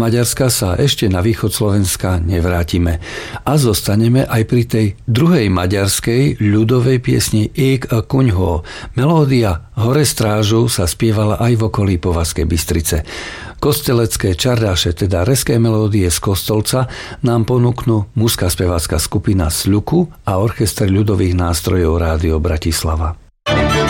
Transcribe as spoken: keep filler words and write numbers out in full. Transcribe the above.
Maďarska sa ešte na východ Slovenska nevrátime a zostaneme aj pri tej druhej maďarskej ľudovej piesni Ik a Kuňho. Melódia Hore strážu sa spievala aj v okolí Považskej Bystrice. Kostelecké čardáše, teda reské melódie z Kostolca, nám ponúknú mužská spevácka skupina Sľuku a orchester ľudových nástrojov Rádio Bratislava.